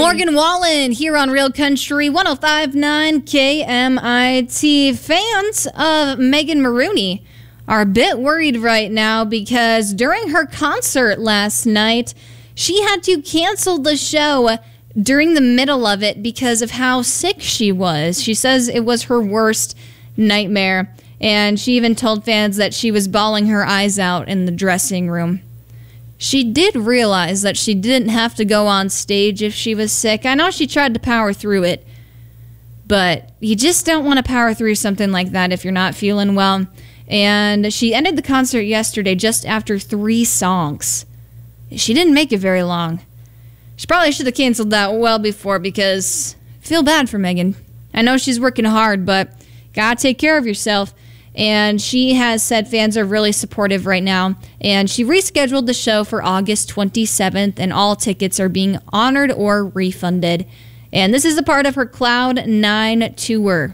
Morgan Wallen here on Real Country 105.9 KMIT. Fans of Megan Maroney are a bit worried right now because during her concert last night, she had to cancel the show during the middle of it because of how sick she was. She says it was her worst nightmare, and she even told fans that she was bawling her eyes out in the dressing room. She did realize that she didn't have to go on stage if she was sick. I know she tried to power through it, but you just don't want to power through something like that if you're not feeling well. And she ended the concert yesterday just after 3 songs. She didn't make it very long. She probably should have canceled that well before because I feel bad for Megan. I know she's working hard, but gotta take care of yourself. And she has said fans are really supportive right now. And she rescheduled the show for August 27th, and all tickets are being honored or refunded. And this is a part of her Cloud 9 tour.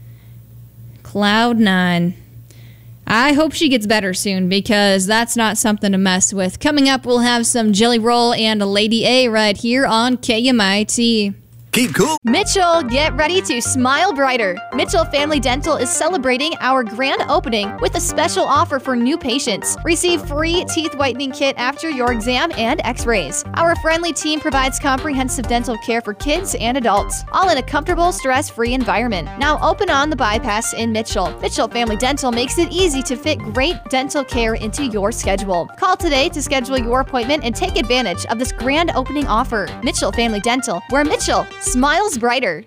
Cloud 9. I hope she gets better soon because that's not something to mess with. Coming up, we'll have some Jelly Roll and Lady A right here on KMIT. Keep cool. Mitchell, get ready to smile brighter. Mitchell Family Dental is celebrating our grand opening with a special offer for new patients. Receive free teeth whitening kit after your exam and x-rays. Our friendly team provides comprehensive dental care for kids and adults, all in a comfortable, stress-free environment. Now open on the bypass in Mitchell. Mitchell Family Dental makes it easy to fit great dental care into your schedule. Call today to schedule your appointment and take advantage of this grand opening offer. Mitchell Family Dental, where Mitchell smiles brighter.